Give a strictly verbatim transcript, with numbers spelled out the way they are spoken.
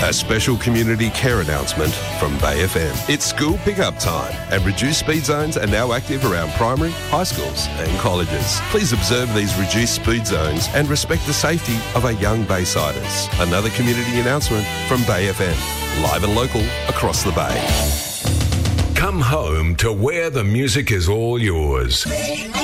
A special community care announcement from Bay F M. It's school pickup time, and reduced speed zones are now active around primary, high schools and colleges. Please observe these reduced speed zones and respect the safety of our young Baysiders. Another community announcement from Bay F M. Live and local across the Bay. Come home to where the music is all yours.